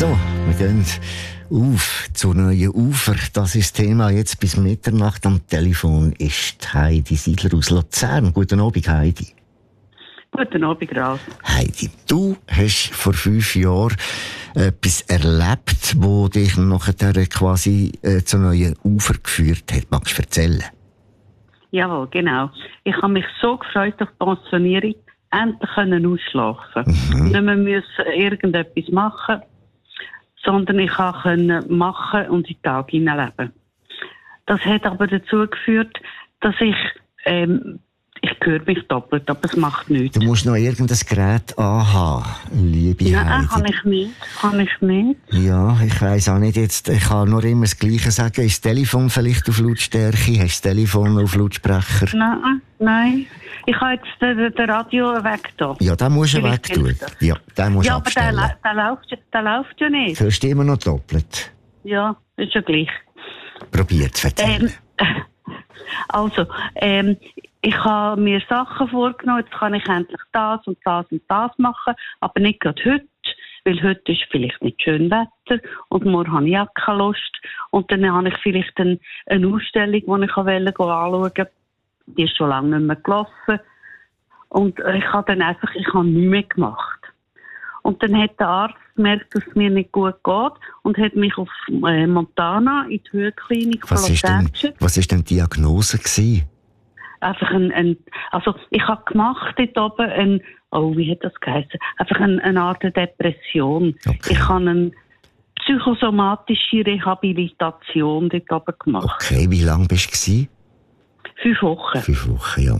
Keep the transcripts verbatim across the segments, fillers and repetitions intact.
So, wir gehen auf zu neuen Ufer. Das ist das Thema jetzt bis Mitternacht. Am Telefon ist Heidi Siedler aus Luzern. Guten Abend, Heidi. Guten Abend, Ralf. Heidi, du hast vor fünf Jahren etwas erlebt, wo dich nachher quasi äh, zu neuen Ufer geführt hat. Magst du erzählen? Jawohl, genau. Ich habe mich so gefreut auf die Pensionierung, endlich können ausschlafen. Mhm. Nicht mehr müssen irgendetwas machen, sondern ich konnte machen und in den Tag hineinleben. Das hat aber dazu geführt, dass ich, ähm, ich höre mich doppelt, aber es macht nichts. Du musst noch irgendein Gerät anhaben, liebe Nein, Heidi. Nein, kann ich nicht. Kann ich nicht. Ja, ich weiss auch nicht jetzt, ich kann nur immer das Gleiche sagen. Ist das Telefon vielleicht auf Lautstärke? Hast du das Telefon auf Lautsprecher? Nein, nein. Ich habe jetzt den, den Radio weg da. Ja, den musst du weg tun. Ja, den musst du ja, aber abstellen. der, der, läuft, der läuft ja nicht. Du hörst immer noch doppelt. Ja, ist ja gleich. Probier zu erzählen. Ähm, also, ähm, ich habe mir Sachen vorgenommen, jetzt kann ich endlich das und das und das machen, aber nicht gerade heute, weil heute ist vielleicht nicht schön Wetter und morgen habe ich auch keine Lust. Und dann habe ich vielleicht eine, eine Ausstellung, die ich anschauen wollte. Die ist schon lange nicht mehr gelaufen. Und ich habe dann einfach, ich habe nichts mehr gemacht. Und dann hat der Arzt gemerkt, dass es mir nicht gut geht und hat mich auf äh, Montana in die Höhenklinik von Luzern geschickt. Was war denn die Diagnose gewesen? Einfach ein, ein, also ich habe gemacht dort oben ein, oh, wie hat das geheißen? Einfach ein, eine Art Depression. Okay. Ich habe eine psychosomatische Rehabilitation dort oben gemacht. Okay, wie lange bist du gewesen? Fünf Wochen. Fünf Wochen, ja.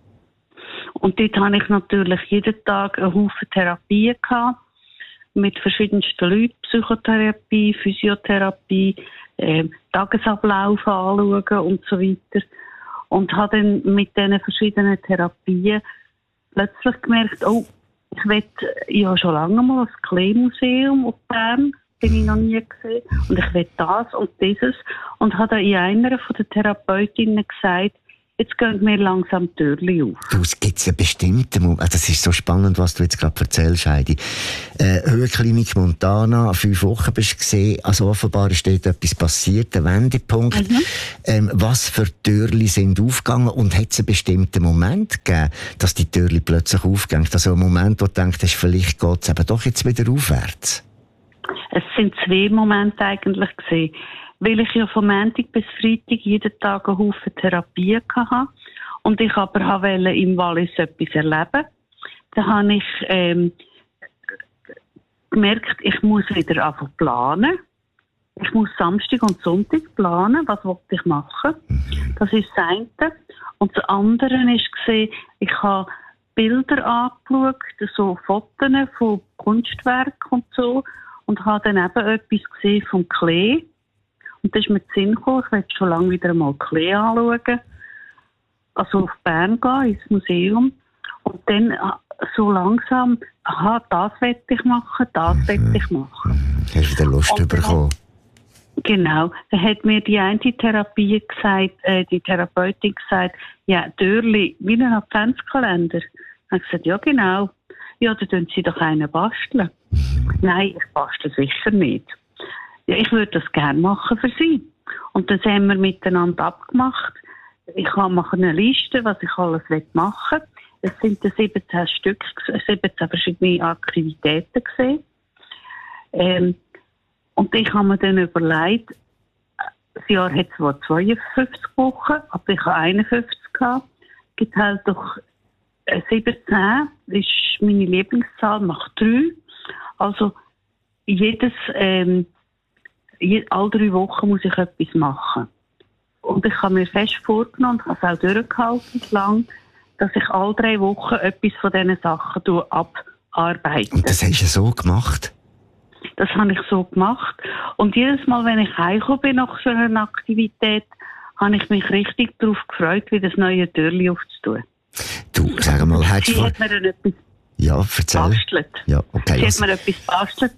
Und dort hatte ich natürlich jeden Tag einen Haufen Therapien gehabt, mit verschiedensten Leuten, Psychotherapie, Physiotherapie, äh, Tagesablauf anschauen und so weiter. Und habe dann mit diesen verschiedenen Therapien plötzlich gemerkt, oh, ich will ja schon lange mal das Klee-Museum auf Bern, bin ich noch nie gesehen, und ich will das und dieses. Und habe dann in einer von den Therapeutinnen gesagt, jetzt gehen wir langsam die Türchen auf. Du, es gibt einen bestimmten Moment. Das ist so spannend, was du jetzt gerade erzählst, Heidi. Äh, Höhenklinik Montana, fünf Wochen bist du gesehen. Also offenbar ist dort etwas passiert, ein Wendepunkt. Mhm. Ähm, was für Türchen sind aufgegangen und hat es einen bestimmten Moment gegeben, dass die Türchen plötzlich aufgehen? Also ein Moment, wo du denkst, vielleicht geht es eben doch jetzt wieder aufwärts. Es sind zwei Momente eigentlich gewesen. Weil ich ja von Montag bis Freitag jeden Tag einen Haufen Therapie hatte und ich aber wollte im Wallis etwas erleben. Dann habe ich ähm, gemerkt, ich muss wieder anfangen planen. Ich muss Samstag und Sonntag planen, was wollte ich machen. Das ist das eine. Und das andere war, ich habe Bilder angeschaut, so Fotos von Kunstwerken und so, und habe dann eben etwas gesehen vom Klee. Und das ist mir in den Sinn gekommen, ich möchte schon lange wieder einmal Klee anschauen. Also auf Bern gehen, ins Museum. Und dann so langsam, aha, das will ich machen, das mhm. will ich machen. Hast du wieder Lust und bekommen? Genau. Dann hat mir die eine Therapie gesagt, äh, die Therapeutin gesagt, ja, Türli, wie ein Adventskalender. Dann habe ich gesagt, ja genau. Ja, dann tun Sie doch einen basteln. Mhm. Nein, ich bastle sicher nicht. Ja, ich würde das gerne machen für Sie. Und das haben wir miteinander abgemacht. Ich mache eine Liste, was ich alles machen will. Es sind siebzehn Stück, siebzehn verschiedene Aktivitäten gesehen. Ähm, und ich habe mir dann überlegt, das Jahr hat zwar zweiundfünfzig Wochen, aber ich habe einundfünfzig gehabt. Es gibt halt doch siebzehn, das ist meine Lieblingszahl, macht drei. Also jedes, ähm, alle drei Wochen muss ich etwas machen. Und ich habe mir fest vorgenommen, und habe es auch durchgehalten, lang, dass ich alle drei Wochen etwas von diesen Sachen abarbeite. Und das hast du so gemacht? Das habe ich so gemacht. Und jedes Mal, wenn ich heimgekommen bin nach so einer Aktivität, habe ich mich richtig darauf gefreut, wieder das neue Türchen aufzutun. Du, sag mal, hast du... Sie hat mir dann etwas ja, erzähl. bastelt. Ja, okay. Sie Was... hat mir etwas bastelt.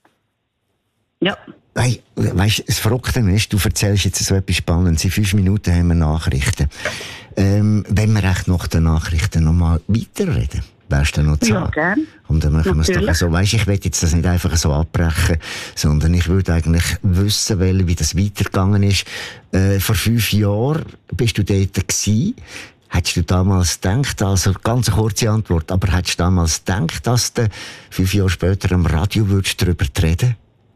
Ja. Hey, weißt, das Verrückte ist, du erzählst jetzt so etwas Spannendes. In fünf Minuten haben wir Nachrichten. Ähm, wenn wir echt nach den Nachrichten noch mal weiterreden? Wärst du noch zu Ja, gern. Und dann machen wir es doch so. Weisst, ich will jetzt das nicht einfach so abbrechen, sondern ich würde eigentlich wissen wollen, wie das weitergegangen ist. Äh, vor fünf Jahren bist du dort gewesen. Hättest du damals gedacht, also ganz eine kurze Antwort, aber hättest du damals gedacht, dass du fünf Jahre später am Radio würdest darüber reden?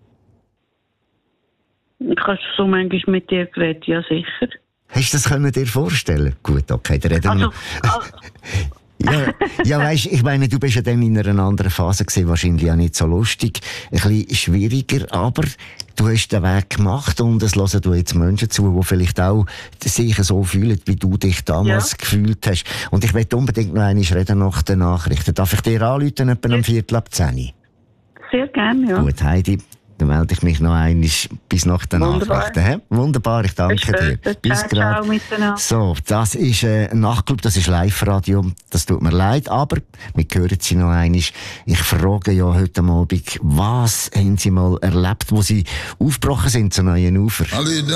Ich habe so manchmal mit dir geredet, ja sicher. Hast du das können dir vorstellen? Gut, okay, dann reden wir. Also, also ja, ja, weisst, ich meine, du bist ja dann in einer anderen Phase gewesen, wahrscheinlich auch nicht so lustig, ein bisschen schwieriger, aber du hast den Weg gemacht und es hören du jetzt Menschen zu, die vielleicht auch sich so fühlen, wie du dich damals ja. gefühlt hast. Und ich möchte unbedingt noch einmal reden nach den Nachrichten. Darf ich dir anrufen, etwa ja. um Viertel ab zehn? Sehr gerne, ja. Gut, Heidi. Dann melde ich mich noch einmal bis nach den Nachrichten. Wunderbar, ich danke dir. Bis gerade. So, das ist äh, ein Nachtclub, das ist Live-Radio. Das tut mir leid, aber wir hören Sie noch einmal. Ich frage ja heute Abend, was haben Sie mal erlebt, wo Sie aufgebrochen sind zu neuen Ufern?